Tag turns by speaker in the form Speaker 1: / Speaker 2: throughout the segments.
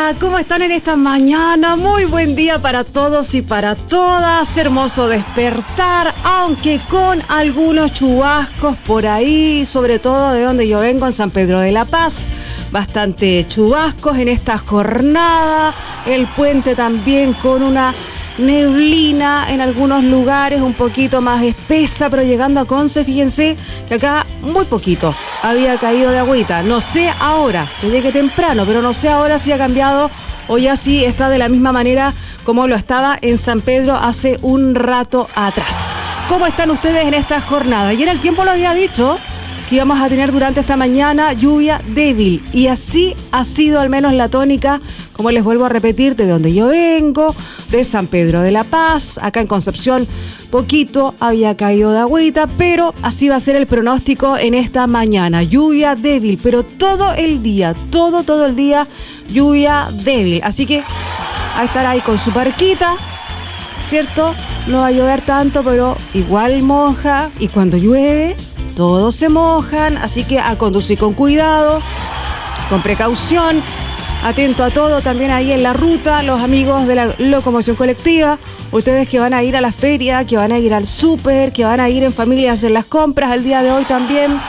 Speaker 1: Hola, ¿cómo están en esta mañana? Muy buen día para todos y para todas. Hermoso despertar, aunque con algunos chubascos por ahí, sobre todo de donde yo vengo, en San Pedro de la Paz. Bastante chubascos en esta jornada. El puente también con una neblina en algunos lugares, un poquito más espesa, pero llegando a Conce, fíjense que acá muy poquito había caído de agüita. No sé ahora, yo llegué temprano, pero no sé ahora si ha cambiado o ya sí está de la misma manera como lo estaba en San Pedro hace un rato atrás. ¿Cómo están ustedes en esta jornada? Ayer el tiempo lo había dicho que íbamos a tener durante esta mañana lluvia débil, y así ha sido al menos la tónica, como les vuelvo a repetir, de donde yo vengo, de San Pedro de la Paz. Acá en Concepción poquito había caído de agüita, pero así va a ser el pronóstico en esta mañana. Lluvia débil, pero todo el día, todo el día lluvia débil. Así que a estar ahí con su parquita, ¿cierto? No va a llover tanto, pero igual moja, y cuando llueve todos se mojan, así que a conducir con cuidado, con precaución, atento a todo también ahí en la ruta, los amigos de la locomoción colectiva, ustedes que van a ir a la feria, que van a ir al súper, que van a ir en familia a hacer las compras el día de hoy también.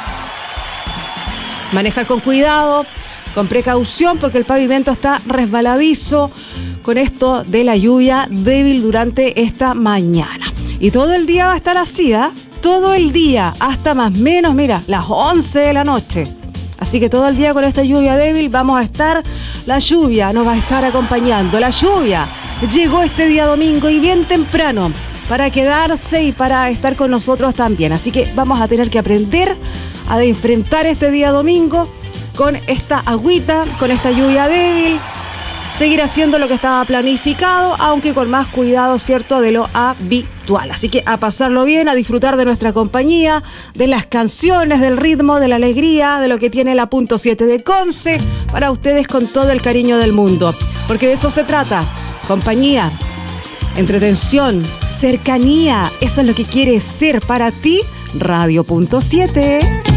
Speaker 1: Manejar con cuidado, con precaución, porque el pavimento está resbaladizo con esto de la lluvia débil durante esta mañana. Y todo el día va a estar así, ¿eh? Todo el día, hasta más o menos, mira, las 11 de la noche. Así que todo el día con esta lluvia débil vamos a estar, la lluvia nos va a estar acompañando. La lluvia llegó este día domingo y bien temprano para quedarse y para estar con nosotros también. Así que vamos a tener que aprender a enfrentar este día domingo con esta agüita, con esta lluvia débil. Seguir haciendo lo que estaba planificado, aunque con más cuidado, ¿cierto?, de lo habitual. Así que a pasarlo bien, a disfrutar de nuestra compañía, de las canciones, del ritmo, de la alegría, de lo que tiene la punto 7 de Conce, para ustedes con todo el cariño del mundo. Porque de eso se trata, compañía, entretención, cercanía. Eso es lo que quiere ser para ti, Radio Punto 7.